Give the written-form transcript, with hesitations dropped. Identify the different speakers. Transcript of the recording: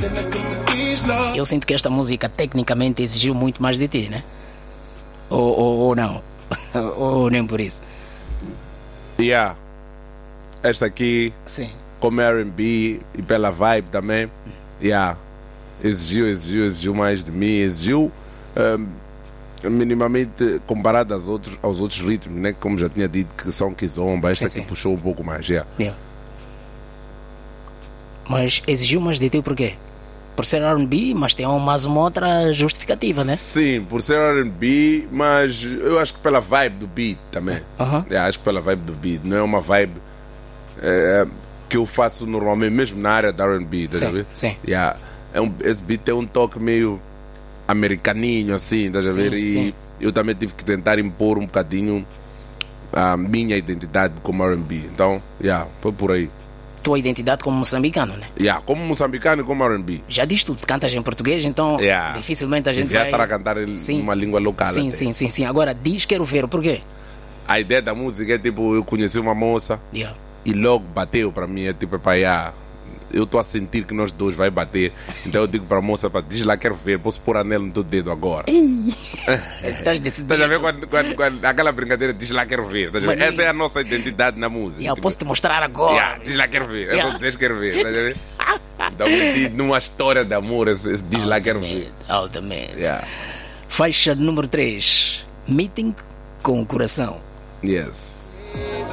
Speaker 1: Eu sinto que esta música tecnicamente exigiu muito mais de ti, né? Ou não? Ou nem por isso?
Speaker 2: Yeah. Esta aqui,
Speaker 1: Sim.
Speaker 2: como R&B e pela vibe também, yeah. Exigiu mais de mim, exigiu minimamente comparado aos outros ritmos, né? Como já tinha dito, que são Kizomba, esta aqui puxou um pouco mais, yeah.
Speaker 1: Yeah. Mas exigiu mais de ti por quê? Por ser R&B, mas tem mais uma outra justificativa, né?
Speaker 2: Sim, por ser R&B, mas eu acho que pela vibe do beat também. Yeah, acho que pela vibe do beat, não é uma vibe que eu faço normalmente, mesmo na área da R&B, tá ver?
Speaker 1: Sim.
Speaker 2: Yeah. Esse beat tem um toque meio americaninho, assim, tá ver? E eu também tive que tentar impor um bocadinho a minha identidade como R&B. Então, yeah, foi por aí.
Speaker 1: Tua identidade como moçambicano, né?
Speaker 2: Yeah, como moçambicano e como R&B.
Speaker 1: Já diz tudo, cantas em português, então dificilmente a gente vai...
Speaker 2: estar a cantar em uma língua local.
Speaker 1: Sim. Agora diz, quero ver, por quê?
Speaker 2: A ideia da música é tipo, eu conheci uma moça e logo bateu para mim, é tipo, eu estou a sentir que nós dois vai bater. Então eu digo para a moça, diz lá, quero ver, posso pôr anel no teu dedo agora.
Speaker 1: Estás decidido.
Speaker 2: Estás a ver quando aquela brincadeira diz lá, quero ver. Essa é a nossa identidade na música.
Speaker 1: Eu posso te mostrar agora.
Speaker 2: Diz lá, quero ver. É só dizer, quero ver. Estás a ver? Então meti numa história de amor, esse diz lá, quero ver.
Speaker 1: Altamente. Faixa número 3, Meeting com o Coração.
Speaker 2: Yes.